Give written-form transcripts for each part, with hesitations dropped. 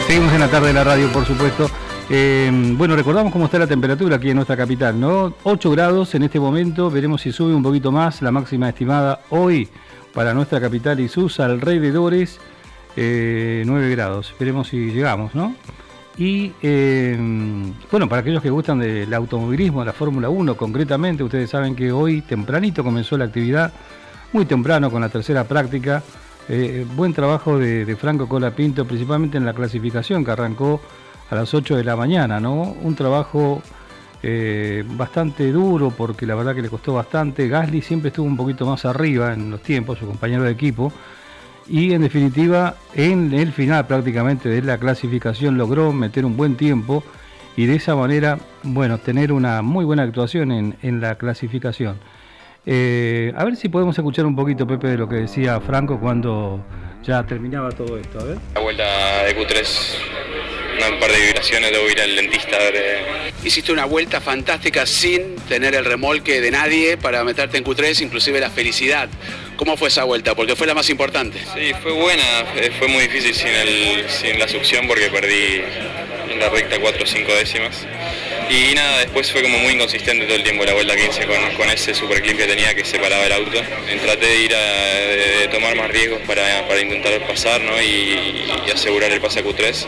Seguimos en la tarde de la radio, por supuesto. Bueno, recordamos cómo está la temperatura aquí en nuestra capital, ¿no? 8 grados en este momento, veremos si sube un poquito más. La máxima estimada hoy para nuestra capital y sus alrededores, 9 grados. Veremos si llegamos, ¿no? Y, bueno, para aquellos que gustan del automovilismo, de la Fórmula 1 concretamente, ustedes saben que hoy tempranito comenzó la actividad, muy temprano con la tercera práctica. Buen trabajo de Franco Colapinto, principalmente en la clasificación que arrancó a las 8 de la mañana, ¿no? Un trabajo bastante duro porque la verdad que le costó bastante. Gasly siempre estuvo un poquito más arriba en los tiempos, su compañero de equipo, y en definitiva en el final prácticamente de la clasificación logró meter un buen tiempo y de esa manera, bueno, tener una muy buena actuación en la clasificación. A ver si podemos escuchar un poquito, Pepe, de lo que decía Franco cuando ya terminaba todo esto. A ver. La vuelta de Q3, un par de vibraciones, debo ir al dentista a ver. Hiciste una vuelta fantástica sin tener el remolque de nadie para meterte en Q3, inclusive la felicidad. ¿Cómo fue esa vuelta? Porque fue la más importante. Sí, fue buena, fue muy difícil sin la succión porque perdí en la recta 4 o 5 décimas. Y nada, después fue como muy inconsistente todo el tiempo la vuelta 15 con ese super clip que tenía que separaba el auto. Traté de ir de tomar más riesgos para intentar pasar, ¿no? y asegurar el pase a Q3.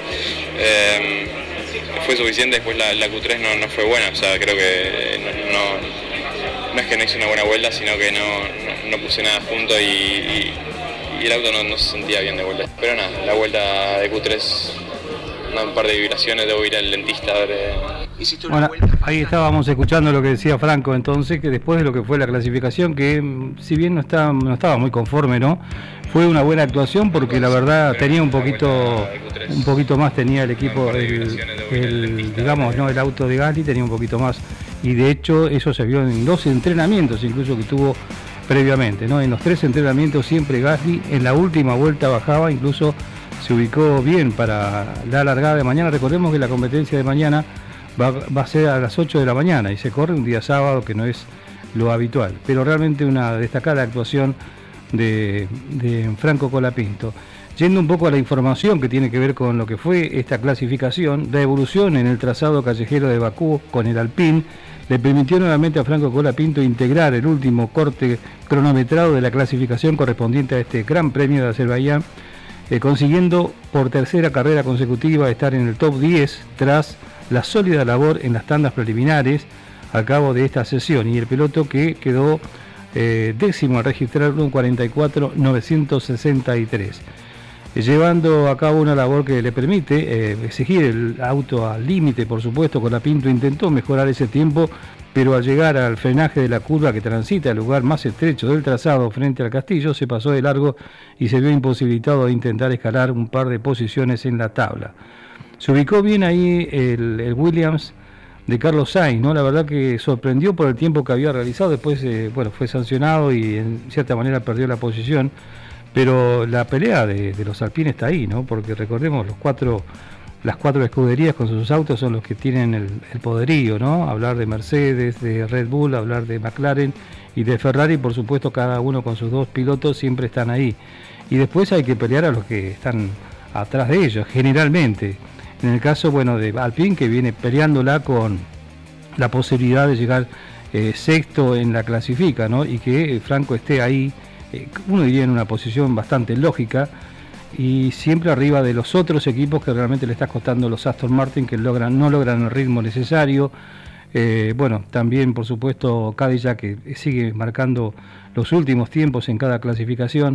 Fue suficiente, después la Q3 no fue buena, o sea, creo que no es que no hice una buena vuelta, sino que no puse nada junto y el auto no se sentía bien de vuelta. Pero nada, la vuelta de Q3, un par de vibraciones, debo ir al dentista a ver. Bueno, ahí estábamos escuchando lo que decía Franco entonces, que después de lo que fue la clasificación, que si bien no estaba muy conforme, ¿no? Fue una buena actuación porque la verdad tenía un poquito más, tenía el equipo, digamos, ¿no? El auto de Gasly tenía un poquito más, y de hecho eso se vio en 2 entrenamientos incluso que tuvo previamente, ¿no? En los 3 entrenamientos siempre Gasly en la última vuelta bajaba, incluso se ubicó bien para la largada de mañana. Recordemos que la competencia de mañana va a ser a las 8 de la mañana y se corre un día sábado, que no es lo habitual, pero realmente una destacada actuación de Franco Colapinto. Yendo un poco a la información que tiene que ver con lo que fue esta clasificación, la evolución en el trazado callejero de Bakú con el Alpine le permitió nuevamente a Franco Colapinto integrar el último corte cronometrado de la clasificación correspondiente a este Gran Premio de Azerbaiyán, consiguiendo por tercera carrera consecutiva estar en el top 10 tras la sólida labor en las tandas preliminares al cabo de esta sesión, y el piloto que quedó décimo al registrar un 44.963, llevando a cabo una labor que le permite exigir el auto al límite. Por supuesto, Colapinto intentó mejorar ese tiempo, pero al llegar al frenaje de la curva que transita el lugar más estrecho del trazado frente al castillo, se pasó de largo y se vio imposibilitado de intentar escalar un par de posiciones en la tabla. Se ubicó bien ahí el Williams de Carlos Sainz, ¿no? La verdad que sorprendió por el tiempo que había realizado. Después bueno, fue sancionado y en cierta manera perdió la posición, pero la pelea de los Alpine está ahí, ¿no? Porque recordemos, las cuatro escuderías con sus autos son los que tienen el poderío, ¿no? Hablar de Mercedes, de Red Bull, hablar de McLaren y de Ferrari, por supuesto, cada uno con sus 2 pilotos siempre están ahí. Y después hay que pelear a los que están atrás de ellos, generalmente. En el caso, bueno, de Alpine, que viene peleándola con la posibilidad de llegar sexto en la clasifica, ¿no? Y que Franco esté ahí, uno diría en una posición bastante lógica, y siempre arriba de los otros equipos que realmente le está costando, los Aston Martin, que no logran el ritmo necesario. Bueno, también por supuesto Cadillac, que sigue marcando los últimos tiempos en cada clasificación,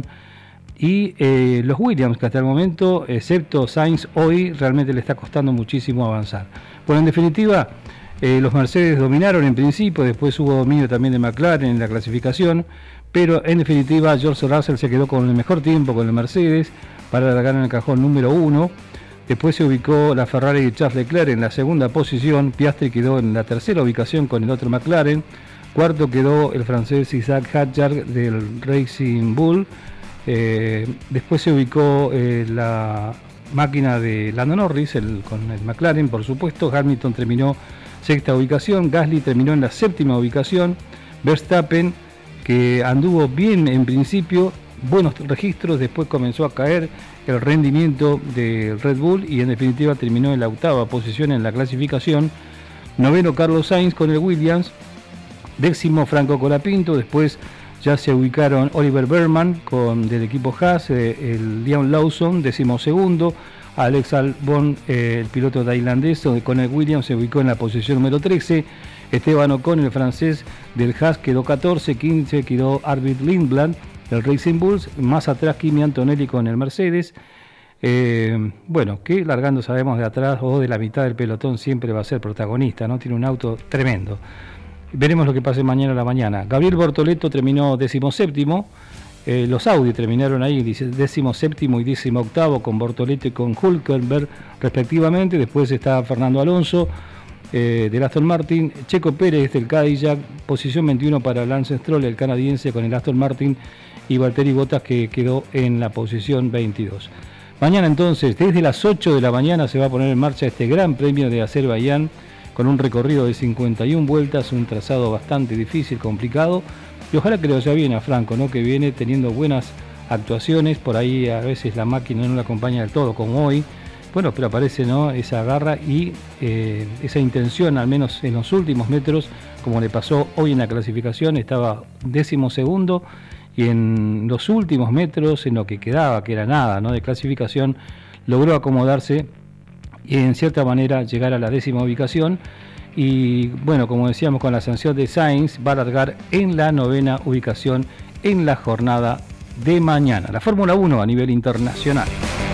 y los Williams, que hasta el momento, excepto Sainz, hoy realmente le está costando muchísimo avanzar. Bueno, en definitiva, los Mercedes dominaron en principio, después hubo dominio también de McLaren en la clasificación, pero en definitiva George Russell se quedó con el mejor tiempo con el Mercedes para largar en el cajón número 1. Después se ubicó la Ferrari de Charles Leclerc en la segunda posición, Piastri quedó en la tercera ubicación con el otro McLaren, cuarto quedó el francés Isaac Hadjar del Racing Bull. Después se ubicó la máquina de Lando Norris con el McLaren, por supuesto. Hamilton terminó sexta ubicación, Gasly terminó en la séptima ubicación, Verstappen, que anduvo bien en principio, buenos registros, después comenzó a caer el rendimiento del Red Bull y en definitiva terminó en la octava posición en la clasificación. Noveno Carlos Sainz con el Williams, décimo Franco Colapinto, después ya se ubicaron Oliver Bergman del equipo Haas, el Liam Lawson, decimosegundo, Alex Albon, el piloto tailandés con el Williams se ubicó en la posición número 13, Esteban Ocon, el francés del Haas, quedó 14, 15 quedó Arvid Lindblad del Racing Bulls, más atrás Kimi Antonelli con el Mercedes. Bueno, que largando sabemos de atrás o de la mitad del pelotón siempre va a ser protagonista, ¿no? Tiene un auto tremendo. Veremos lo que pase mañana a la mañana. Gabriel Bortoleto terminó 17º. Los Audi terminaron ahí 17º y 18º con Bortoleto y con Hülkenberg respectivamente. Después está Fernando Alonso del Aston Martin, Checo Pérez del Cadillac, posición 21 para Lance Stroll, el canadiense con el Aston Martin, y Valtteri Bottas que quedó en la posición 22. Mañana entonces, desde las 8 de la mañana se va a poner en marcha este Gran Premio de Azerbaiyán con un recorrido de 51 vueltas, un trazado bastante difícil, complicado, y ojalá que le vaya bien a Franco, ¿no? Que viene teniendo buenas actuaciones, por ahí a veces la máquina no la acompaña del todo, como hoy, bueno, pero aparece, ¿no?, esa garra y esa intención, al menos en los últimos metros, como le pasó hoy en la clasificación, estaba 12º, y en los últimos metros, en lo que quedaba, que era nada, ¿no?, de clasificación, logró acomodarse y en cierta manera llegar a la 10ª ubicación. Y bueno, como decíamos, con la sanción de Sainz, va a largar en la 9ª ubicación en la jornada de mañana. La Fórmula 1 a nivel internacional.